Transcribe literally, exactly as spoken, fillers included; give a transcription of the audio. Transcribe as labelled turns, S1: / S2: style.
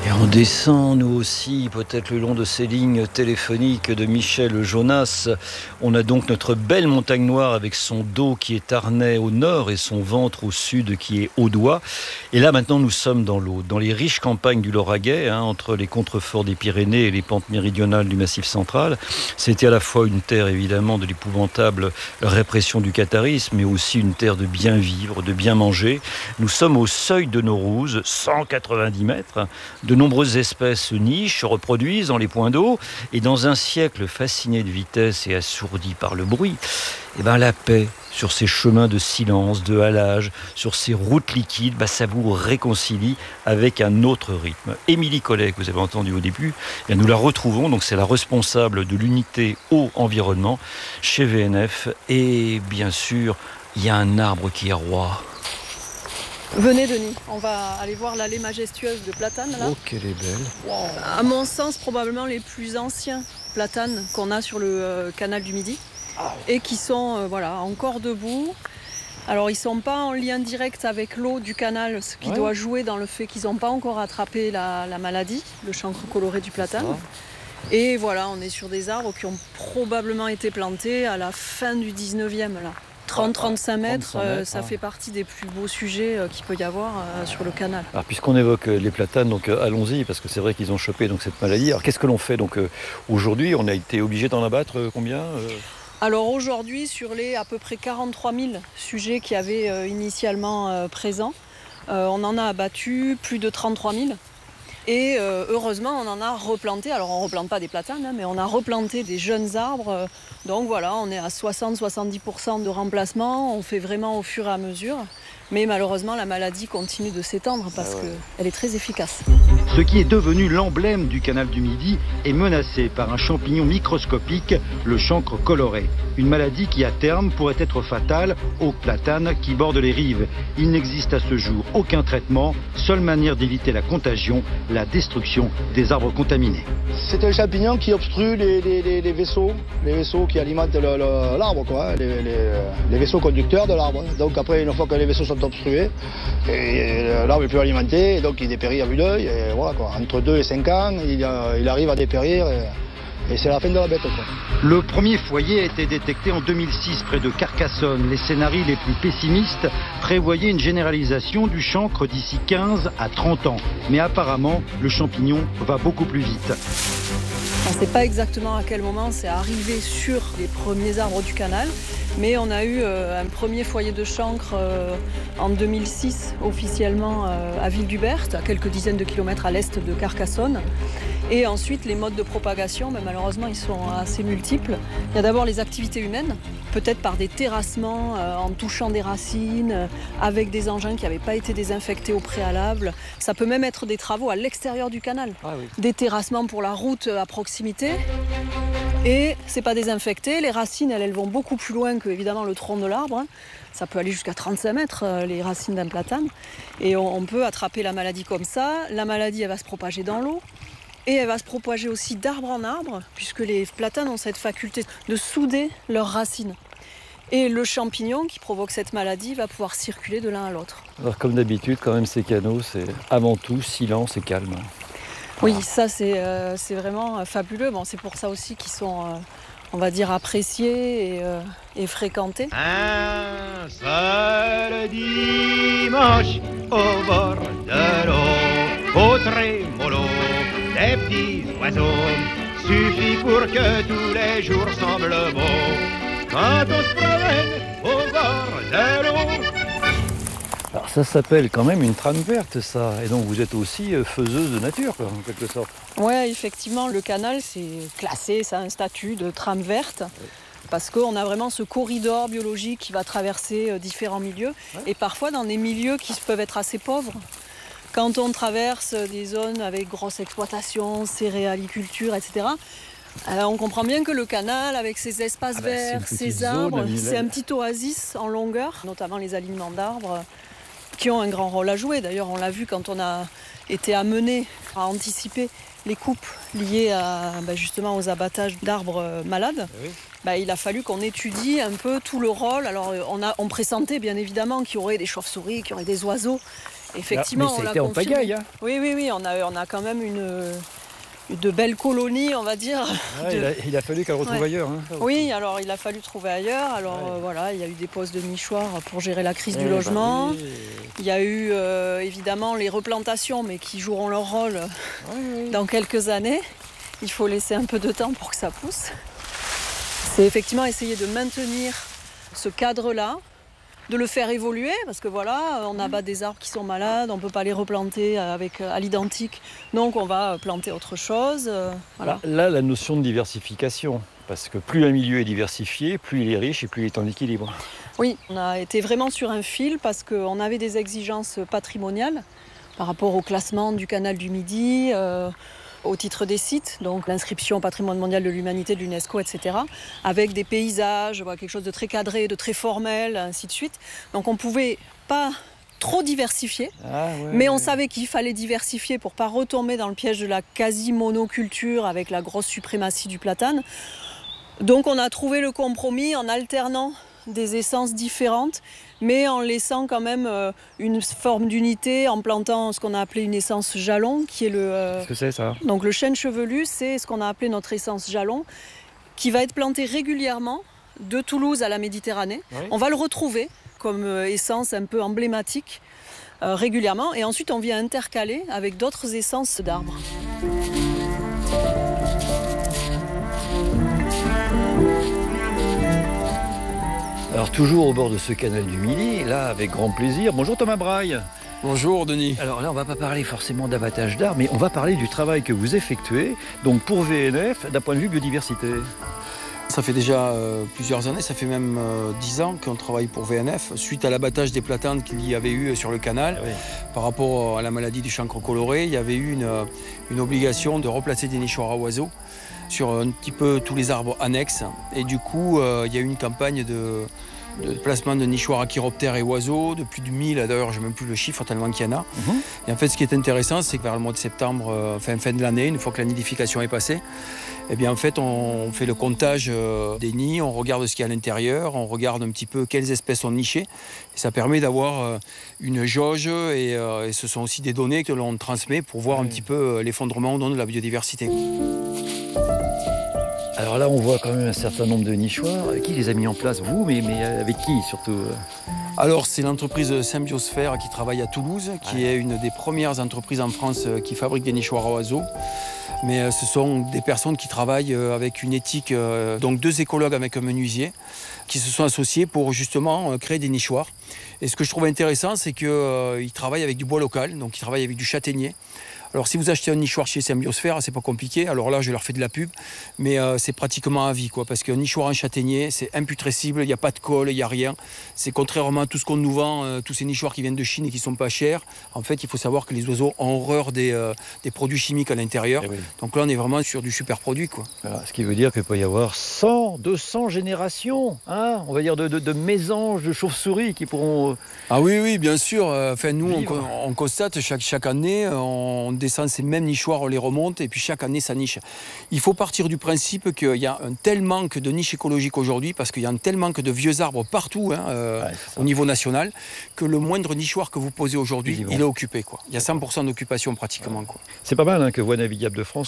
S1: Et on descend, nous aussi, peut-être le long de ces lignes téléphoniques de Michel Jonas. On a donc notre belle montagne noire avec son dos qui est Arnais au nord et son ventre au sud qui est Audois. Et là, maintenant, nous sommes dans l'Aude, dans les riches campagnes du Lauragais, hein, entre les contreforts des Pyrénées et les pentes méridionales du Massif central. C'était à la fois une terre, évidemment, de l'épouvantable répression du catharisme, mais aussi une terre de bien vivre, de bien manger. Nous sommes au seuil de Naurouse, cent quatre-vingt-dix mètres. De nombreuses espèces nichent, se reproduisent dans les points d'eau. Et dans un siècle fasciné de vitesse et assourdi par le bruit, eh ben la paix sur ces chemins de silence, de halage, sur ces routes liquides, bah ça vous réconcilie avec un autre rythme. Émilie Collet, que vous avez entendu au début, eh bien nous la retrouvons, donc c'est la responsable de l'unité eau-environnement chez V N F. Et bien sûr, il y a un arbre qui est roi.
S2: Venez Denis, on va aller voir l'allée majestueuse de platanes là.
S1: Oh qu'elle est belle.
S2: Wow. À mon sens, probablement les plus anciens platanes qu'on a sur le euh, canal du Midi et qui sont euh, voilà, encore debout. Alors ils ne sont pas en lien direct avec l'eau du canal, ce qui ouais. doit jouer dans le fait qu'ils n'ont pas encore attrapé la, la maladie, le chancre coloré du platane. Et voilà, on est sur des arbres qui ont probablement été plantés à la fin du dix-neuvième là. trente à trente-cinq mètres, euh, ça ah. fait partie des plus beaux sujets euh, qu'il peut y avoir euh, sur le canal.
S1: Alors puisqu'on évoque euh, les platanes, donc euh, allons-y, parce que c'est vrai qu'ils ont chopé donc, cette maladie. Alors qu'est-ce que l'on fait donc, euh, aujourd'hui? On a été obligé d'en abattre euh, combien euh...
S2: Alors aujourd'hui, sur les à peu près quarante-trois mille sujets qu'il y avait euh, initialement euh, présents, euh, on en a abattu plus de trente-trois mille. Et euh, heureusement, on en a replanté. Alors, on ne replante pas des platanes, hein, mais on a replanté des jeunes arbres. Donc voilà, on est à soixante à soixante-dix pour cent de remplacement. On fait vraiment au fur et à mesure. Mais malheureusement, la maladie continue de s'étendre parce ah ouais. qu'elle est très efficace.
S3: Ce qui est devenu l'emblème du canal du Midi est menacé par un champignon microscopique, le chancre coloré. Une maladie qui, à terme, pourrait être fatale aux platanes qui bordent les rives. Il n'existe à ce jour aucun traitement. Seule manière d'éviter la contagion, la destruction des arbres contaminés.
S4: C'est un champignon qui obstrue les, les, les, les vaisseaux, les vaisseaux qui alimentent le, le, l'arbre, quoi, les, les, les vaisseaux conducteurs de l'arbre. Donc après, une fois que les vaisseaux sont obstrués, et l'arbre est plus alimenté, et donc il dépérit à vue d'œil. Et voilà, quoi. Entre deux et cinq ans, il, il arrive à dépérir. Et, Et c'est la fin de la bête, quoi.
S3: Le premier foyer a été détecté en deux mille six près de Carcassonne. Les scénarios les plus pessimistes prévoyaient une généralisation du chancre d'ici quinze à trente ans. Mais apparemment, le champignon va beaucoup plus vite.
S2: On ne sait pas exactement à quel moment c'est arrivé sur les premiers arbres du canal, mais on a eu euh, un premier foyer de chancre euh, en deux mille six, officiellement euh, à Ville-du-Berthe, à quelques dizaines de kilomètres à l'est de Carcassonne. Et ensuite, les modes de propagation, ben, malheureusement, ils sont assez multiples. Il y a d'abord les activités humaines, peut-être par des terrassements, euh, en touchant des racines, euh, avec des engins qui n'avaient pas été désinfectés au préalable. Ça peut même être des travaux à l'extérieur du canal, ah oui. Des terrassements pour la route à proximité. Et c'est pas désinfecté. Les racines, elles, elles vont beaucoup plus loin que évidemment le tronc de l'arbre. Hein. Ça peut aller jusqu'à trente-cinq mètres, euh, les racines d'un platane. Et on, on peut attraper la maladie comme ça. La maladie, elle va se propager dans l'eau. Et elle va se propager aussi d'arbre en arbre, puisque les platanes ont cette faculté de souder leurs racines. Et le champignon qui provoque cette maladie va pouvoir circuler de l'un à l'autre.
S1: Alors comme d'habitude, quand même, ces canaux, c'est avant tout silence et calme.
S2: Oui, ça c'est, euh, c'est vraiment euh, fabuleux. Bon, c'est pour ça aussi qu'ils sont, euh, on va dire, appréciés et, euh, et fréquentés.
S5: Un seul dimanche au bord de l'eau, au trémolo des petits oiseaux, suffit pour que tous les jours semblent beaux, quand on se promène au bord de l'eau.
S1: Alors ça s'appelle quand même une trame verte, ça. Et donc vous êtes aussi faiseuse de nature, quoi, en quelque sorte.
S2: Oui, effectivement, le canal, c'est classé, ça a un statut de trame verte. Oui. Parce qu'on a vraiment ce corridor biologique qui va traverser différents milieux. Ouais. Et parfois dans des milieux qui peuvent être assez pauvres. Quand on traverse des zones avec grosse exploitation, céréaliculture, et cetera, alors on comprend bien que le canal, avec ses espaces ah bah, verts, ses arbres, zone, c'est un petit oasis en longueur, notamment les alignements d'arbres, qui ont un grand rôle à jouer. D'ailleurs, on l'a vu quand on a été amené à anticiper les coupes liées à, bah, justement aux abattages d'arbres malades. Oui. Bah, il a fallu qu'on étudie un peu tout le rôle. Alors, on, a, on pressentait bien évidemment qu'il y aurait des chauves-souris, qu'il y aurait des oiseaux. effectivement,
S1: ah, mais
S2: on
S1: ça a
S2: l'a
S1: été en
S2: confirmé.
S1: pagaille. Hein.
S2: Oui, oui, oui, on a, on a quand même une, de belles colonies, on va dire.
S1: Ah,
S2: de...
S1: il, a, il a fallu qu'elle retrouve
S2: ouais.
S1: ailleurs. Hein.
S2: Oui, alors il a fallu trouver ailleurs. Alors
S1: ouais.
S2: euh, voilà, il y a eu des postes de nichoirs pour gérer la crise
S1: eh
S2: du logement.
S1: Bah oui.
S2: Il y a eu euh, évidemment les replantations, mais qui joueront leur rôle
S1: oui, oui.
S2: dans quelques années. Il faut laisser un peu de temps pour que ça pousse. C'est effectivement essayer de maintenir ce cadre-là, de le faire évoluer, parce que voilà, on abat des arbres qui sont malades, on ne peut pas les replanter avec, à l'identique, donc on va planter autre chose. Voilà.
S1: Là, la notion de diversification, parce que plus un milieu est diversifié, plus il est riche et plus il est en équilibre.
S2: Oui, on a été vraiment sur un fil parce qu'on avait des exigences patrimoniales par rapport au classement du canal du Midi, euh, au titre des sites, donc l'inscription au patrimoine mondial de l'humanité de l'UNESCO, et cetera, avec des paysages, quelque chose de très cadré, de très formel, ainsi de suite. Donc on ne pouvait pas trop diversifier,
S1: ah ouais,
S2: mais on
S1: ouais.
S2: savait qu'il fallait diversifier pour ne pas retomber dans le piège de la quasi-monoculture avec la grosse suprématie du platane. Donc on a trouvé le compromis en alternant des essences différentes, mais en laissant quand même euh, une forme d'unité, en plantant ce qu'on a appelé une essence jalon, qui est le... Euh,
S1: Qu'est-ce que c'est ça ?
S2: Donc le chêne chevelu, c'est ce qu'on a appelé notre essence jalon, qui va être planté régulièrement de Toulouse à la Méditerranée.
S1: Oui.
S2: On va le retrouver comme euh, essence un peu emblématique euh, régulièrement, et ensuite on vient intercaler avec d'autres essences d'arbres.
S1: Alors toujours au bord de ce canal du Midi, là avec grand plaisir. Bonjour Thomas Braille.
S6: Bonjour Denis.
S1: Alors là on va pas parler forcément d'abattage d'arbres, mais on va parler du travail que vous effectuez, donc pour V N F, d'un point de vue biodiversité.
S6: Ça fait déjà euh, plusieurs années, ça fait même euh, dix ans qu'on travaille pour V N F, suite à l'abattage des platanes qu'il y avait eu sur le canal.
S1: Oui.
S6: Par rapport à la maladie du chancre coloré, il y avait eu une, une obligation de replacer des nichoirs à oiseaux sur un petit peu tous les arbres annexes. Et du coup, euh, il y a eu une campagne de, de placement de nichoirs à chiroptères et oiseaux, de plus de mille, d'ailleurs je n'ai même plus le chiffre tellement qu'il y en a. Mm-hmm. Et en fait, ce qui est intéressant, c'est que vers le mois de septembre, euh, fin, fin de l'année, une fois que la nidification est passée, eh bien, en fait, on fait le comptage euh, des nids, on regarde ce qu'il y a à l'intérieur, on regarde un petit peu quelles espèces sont nichées. Et ça permet d'avoir euh, une jauge et, euh, et ce sont aussi des données que l'on transmet pour voir oui. un petit peu euh, l'effondrement au nom de la biodiversité.
S1: Alors là, on voit quand même un certain nombre de nichoirs. Qui les a mis en place? Vous, mais, mais avec qui surtout?
S6: Alors, c'est l'entreprise Symbiosphère qui travaille à Toulouse, qui ouais. est une des premières entreprises en France qui fabrique des nichoirs à oiseaux. Mais ce sont des personnes qui travaillent avec une éthique, donc deux écologues avec un menuisier, qui se sont associés pour justement créer des nichoirs. Et ce que je trouve intéressant, c'est qu'ils travaillent avec du bois local, donc ils travaillent avec du châtaignier. Alors si vous achetez un nichoir chez Symbiosphère, c'est pas compliqué. Alors là, je leur fais de la pub, mais euh, c'est pratiquement à vie, quoi, parce qu'un nichoir en châtaignier, c'est imputrescible, il n'y a pas de colle, il n'y a rien. C'est contrairement à tout ce qu'on nous vend, euh, tous ces nichoirs qui viennent de Chine et qui sont pas chers. En fait, il faut savoir que les oiseaux ont horreur des, euh, des produits chimiques à l'intérieur. Oui. Donc là, on est vraiment sur du super produit, quoi.
S1: Voilà, ce qui veut dire qu'il peut y avoir cent, deux cents générations, hein, on va dire de, de, de mésanges, de chauves-souris qui pourront. Euh,
S6: ah oui, oui, bien sûr. Enfin, nous, on, on constate chaque chaque année, on descend ces mêmes nichoirs, on les remonte et puis chaque année ça niche. Il faut partir du principe qu'il y a un tel manque de niches écologiques aujourd'hui parce qu'il y a un tel manque de vieux arbres partout hein, euh, ouais, au niveau national que le moindre nichoir que vous posez aujourd'hui, il est occupé, quoi. Il y a cent pour cent d'occupation pratiquement, quoi.
S1: C'est pas mal hein, que Voies Navigables de France